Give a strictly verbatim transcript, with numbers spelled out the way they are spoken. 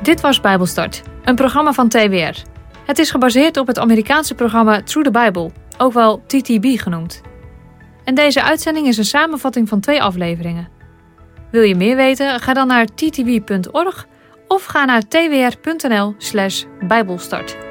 Dit was Bijbelstart, een programma van T W R. Het is gebaseerd op het Amerikaanse programma Through the Bible, ook wel T T B genoemd. En deze uitzending is een samenvatting van twee afleveringen. Wil je meer weten? Ga dan naar t t b punt org of ga naar t w r punt n l slash bijbelstart.